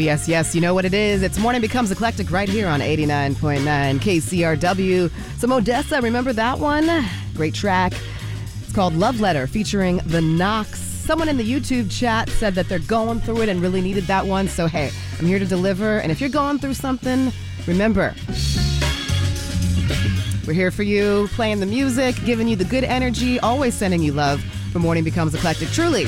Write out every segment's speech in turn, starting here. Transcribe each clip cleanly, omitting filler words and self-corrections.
Yes, yes, you know what it is. It's Morning Becomes Eclectic right here on 89.9 KCRW. Some Odessa, remember that one? Great track. It's called Love Letter featuring The Knox. Someone in the YouTube chat said that they're going through it and really needed that one. So, hey, I'm here to deliver. And if you're going through something, remember, we're here for you, playing the music, giving you the good energy, always sending you love for Morning Becomes Eclectic. Truly.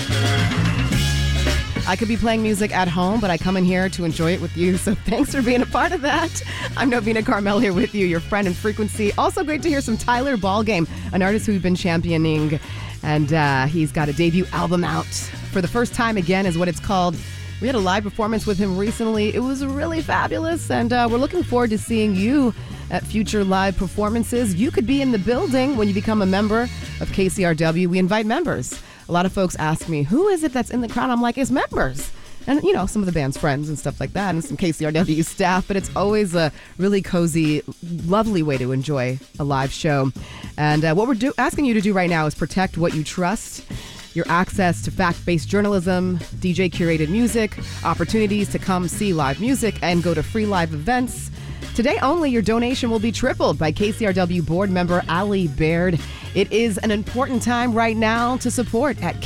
I could be playing music at home, but I come in here to enjoy it with you. So thanks for being a part of that. I'm Novena Carmel here with you, your friend in frequency. Also great to hear some Tyler Ballgame, an artist who we've been championing. And he's got a debut album out for the first time again, is what it's called. We had a live performance with him recently. It was really fabulous. And we're looking forward to seeing you at future live performances. You could be in the building when you become a member of KCRW. We invite members. A lot of folks ask me, who is it that's in the crowd? I'm like, it's members. And, you know, some of the band's friends and stuff like that, and some KCRW staff. But it's always a really cozy, lovely way to enjoy a live show. And what we're asking you to do right now is protect what you trust. Your access to fact-based journalism, DJ-curated music, opportunities to come see live music, and go to free live events. Today only, your donation will be tripled by KCRW board member Ali Baird. It is an important time right now to support at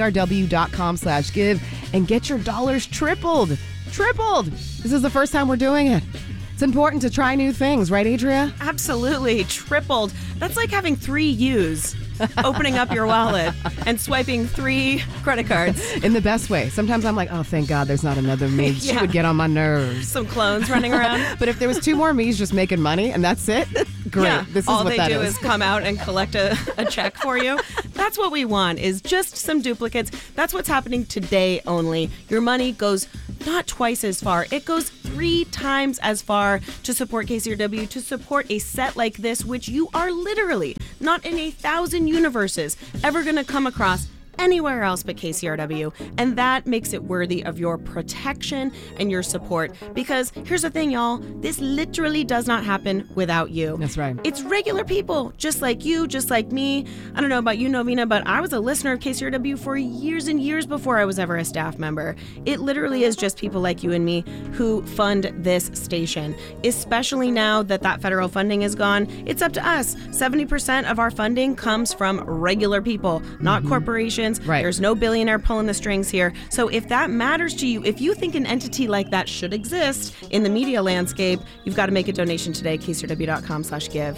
kcrw.com/give and get your dollars tripled. Tripled! This is the first time we're doing it. It's important to try new things, right, Adria? Absolutely. Tripled. That's like having 3 U's. Opening up your wallet and swiping 3 credit cards. In the best way. Sometimes I'm like, oh, thank God there's not another me. Yeah. She would get on my nerves. Some clones running around. But if there was 2 more me's just making money and that's it, great. Yeah. This is all what they that do is. is come out and collect a check for you. That's what we want, is just some duplicates. That's what's happening today only. Your money goes not twice as far. It goes 3 times as far to support KCRW, to support a set like this, which you are literally not in 1,000 universes ever going to come across anywhere else but KCRW, and that makes it worthy of your protection and your support. Because here's the thing, y'all, this literally does not happen without you. That's right. It's regular people, just like you, just like me. I don't know about you, Novena, but I was a listener of KCRW for years and years before I was ever a staff member. It literally is just people like you and me who fund this station. Especially now that federal funding is gone, it's up to us. 70% of our funding comes from regular people, not corporations. Right. There's no billionaire pulling the strings here. So if that matters to you, if you think an entity like that should exist in the media landscape, you've got to make a donation today, kcrw.com/give.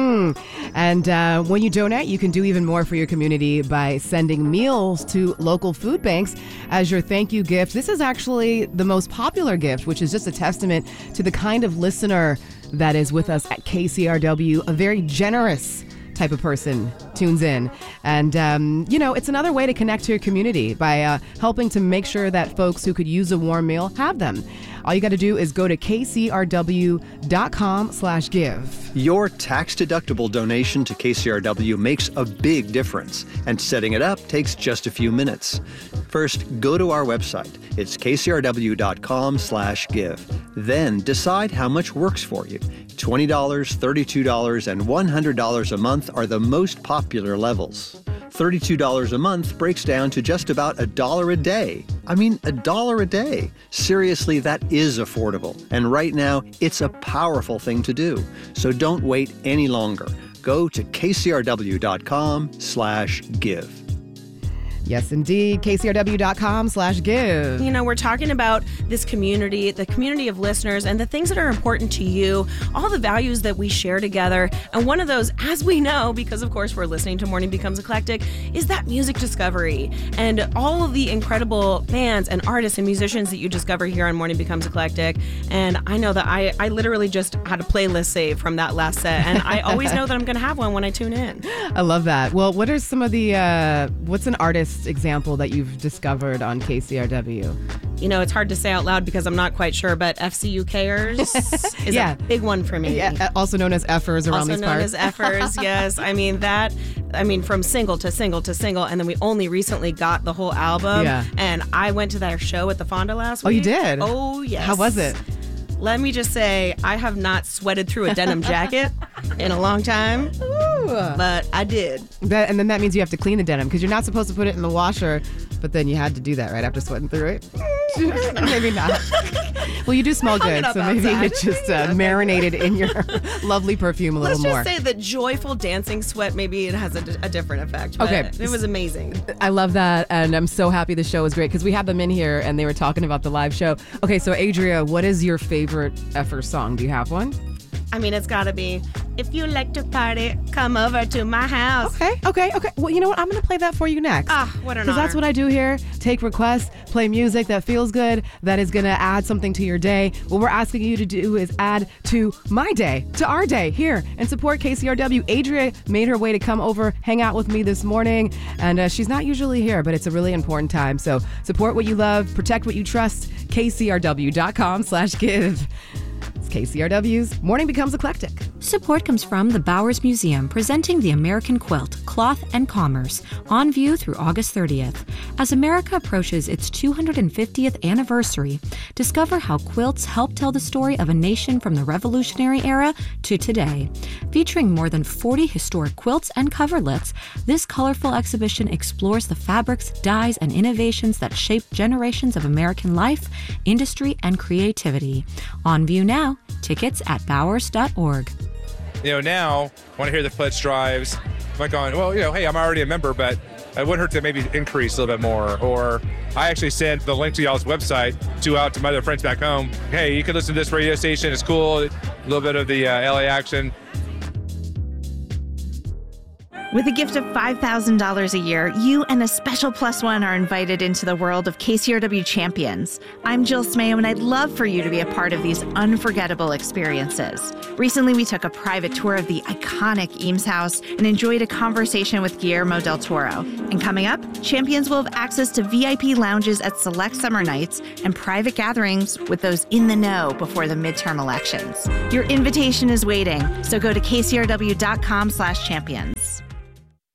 And when you donate, you can do even more for your community by sending meals to local food banks as your thank you gift. This is actually the most popular gift, which is just a testament to the kind of listener that is with us at KCRW, a very generous type of person tunes in. And, it's another way to connect to your community by helping to make sure that folks who could use a warm meal have them. All you got to do is go to kcrw.com/give. Your tax-deductible donation to KCRW makes a big difference, and setting it up takes just a few minutes. First, go to our website. It's kcrw.com/give. Then decide how much works for you. $20, $32, and $100 a month are the most popular levels. $32 a month breaks down to just about $1 a day. I mean, $1 a day. Seriously, that is affordable. And right now, it's a powerful thing to do. So don't wait any longer. Go to kcrw.com/give. Yes, indeed. KCRW.com/give. You know, we're talking about this community, the community of listeners, and the things that are important to you, all the values that we share together. And one of those, as we know, because of course we're listening to Morning Becomes Eclectic, is that music discovery. And all of the incredible bands and artists and musicians that you discover here on Morning Becomes Eclectic. And I know that I literally just had a playlist saved from that last set. And I always know that I'm going to have one when I tune in. I love that. Well, what are some of the, what's an artist example that you've discovered on KCRW? You know, it's hard to say out loud because I'm not quite sure, but FCUKers is a big one for me. Yeah, also known as Effers around these parts. Also known as Effers, yes. From single to single to single, and then we only recently got the whole album. Yeah. And I went to their show at the Fonda last week. Oh, you did? Oh, yes. How was it? Let me just say, I have not sweated through a denim jacket in a long time. Ooh. But I did. And then that means you have to clean the denim because you're not supposed to put it in the washer, but then you had to do that right after sweating through it. Maybe not. Well, you do smell good, so maybe it just marinated in your lovely perfume a little more. Let's just say that joyful dancing sweat, maybe it has a different effect. But okay. It was amazing. I love that, and I'm so happy the show was great because we had them in here and they were talking about the live show. Okay, so Adria, what is your favorite Effer song? Do you have one? I mean, it's got to be, if you like to party, come over to my house. Okay. Well, you know what? I'm going to play that for you next. Ah, what an honor. Because that's what I do here. Take requests, play music that feels good, that is going to add something to your day. What we're asking you to do is add to my day, to our day here, and support KCRW. Adria made her way to come over, hang out with me this morning, and she's not usually here, but it's a really important time. So support what you love, protect what you trust, kcrw.com/give. KCRW's Morning Becomes Eclectic. Support comes from the Bowers Museum, presenting the American quilt, cloth, and commerce, on view through August 30th. As America approaches its 250th anniversary, discover how quilts help tell the story of a nation from the Revolutionary era to today. Featuring more than 40 historic quilts and coverlets, this colorful exhibition explores the fabrics, dyes, and innovations that shaped generations of American life, industry, and creativity. On view now. Tickets at bowers.org. Now, when I hear the pledge drives, I'm like going, well, hey, I'm already a member, but it wouldn't hurt to maybe increase a little bit more. Or I actually send the link to y'all's website out to my other friends back home. Hey, you can listen to this radio station. It's cool. A little bit of the LA action. With a gift of $5,000 a year, you and a special plus one are invited into the world of KCRW Champions. I'm Jill Smayo, and I'd love for you to be a part of these unforgettable experiences. Recently, we took a private tour of the iconic Eames House and enjoyed a conversation with Guillermo del Toro. And coming up, Champions will have access to VIP lounges at select summer nights and private gatherings with those in the know before the midterm elections. Your invitation is waiting, so go to kcrw.com/champions.